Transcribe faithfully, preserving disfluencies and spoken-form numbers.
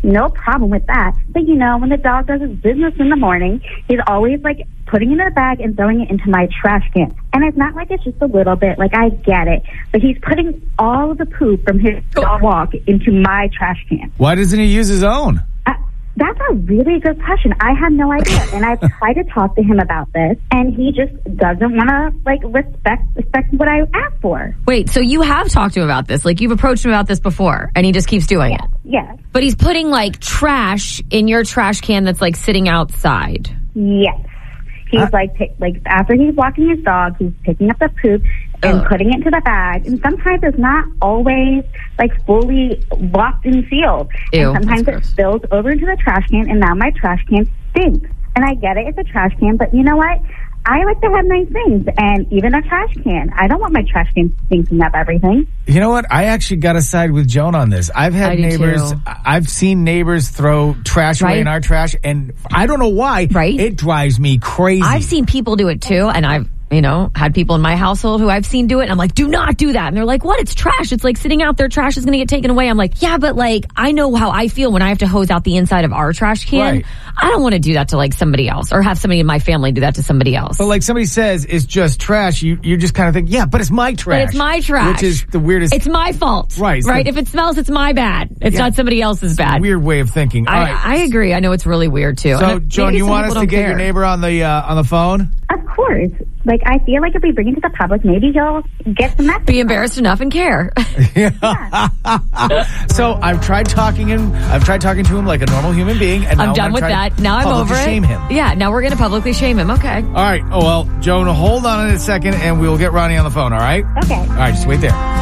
no problem with that. But, you know, when the dog does his business in the morning, he's always, like, putting it in a bag and throwing it into my trash can. And it's not like it's just a little bit. Like, I get it. But he's putting all of the poop from his dog walk into my trash can. Why doesn't he use his own? Uh, that's a really good question. I have no idea. And I've tried to talk to him about this, and he just doesn't want to, like, respect respect what I asked for. Wait, so you have talked to him about this? Like, you've approached him about this before, and he just keeps doing Yeah. it? Yes. But he's putting, like, trash in your trash can that's, like, sitting outside. Yes. He's uh, like, pick, like after he's walking his dog, he's picking up the poop and uh, putting it into the bag. And sometimes it's not always like fully locked and sealed. Ew, and sometimes it spills over into the trash can, and now my trash can stinks. And I get it, it's a trash can, but you know what? I like to have nice things, and even a trash can. I don't want my trash can stinking up everything. You know what? I actually got to side with Joan on this. I've had I neighbors, too. I've seen neighbors throw trash Right? away in our trash, and I don't know why. Right? It drives me crazy. I've seen people do it too, and I've, you know, had people in my household who I've seen do it, and I'm like, do not do that. And they're like, what? It's trash. It's like sitting out there. Trash is going to get taken away. I'm like, yeah, but like, I know how I feel when I have to hose out the inside of our trash can. Right. I don't want to do that to like somebody else, or have somebody in my family do that to somebody else. But like somebody says, it's just trash. You you just kind of think, yeah, but it's my trash. But it's my trash. Which is the weirdest. It's my fault. Right. Right. The, if it smells, it's my bad. It's yeah, not somebody else's bad. Weird way of thinking. All I, right. I agree. I know it's really weird too. So, and Joan, maybe you some want us people to don't get care. your neighbor on the uh, on the phone? Of course. Like, I feel like if we bring it to the public, maybe he'll get some message. Be embarrassed enough and care. Yeah. So I've tried talking him. I've tried talking to him like a normal human being, and I'm now done I'm with trying that. Now I'm publicly over it. Shame him. Yeah. Now we're going to publicly shame him. Okay. All right. Oh well, Joan, hold on in a second, and we'll get Ronnie on the phone. All right. Okay. All right. Just wait there.